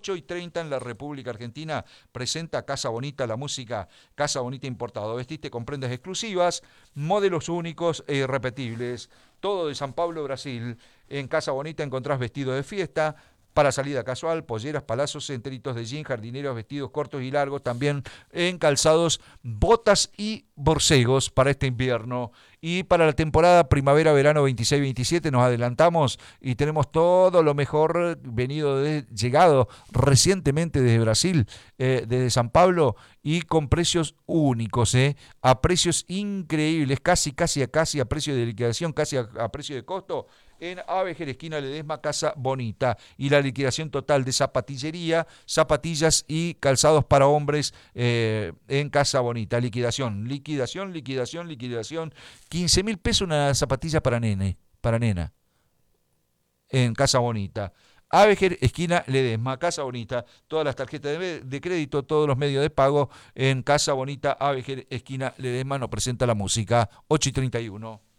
8:30 en la República Argentina. Presenta Casa Bonita la música, Casa Bonita Importado. Vestiste con prendas exclusivas, modelos únicos e irrepetibles. Todo de San Pablo, Brasil. En Casa Bonita encontrás vestido de fiesta, para salida casual, polleras, palazos, enteritos de jean, jardineros, vestidos cortos y largos, también en calzados, botas y borcegos para este invierno. Y para la temporada primavera-verano 26-27 nos adelantamos y tenemos todo lo mejor llegado recientemente desde Brasil, desde San Pablo, y con precios únicos, a precios increíbles, casi a precio de liquidación, casi a precio de costo, en Avejer, esquina Ledesma, Casa Bonita. Y la liquidación total de zapatillería, zapatillas y calzados para hombres en Casa Bonita. Liquidación. 15.000 pesos una zapatilla para nena, en Casa Bonita. Avejer, esquina Ledesma, Casa Bonita. Todas las tarjetas de crédito, todos los medios de pago en Casa Bonita, Avejer, esquina Ledesma. Nos presenta la música. 8:31.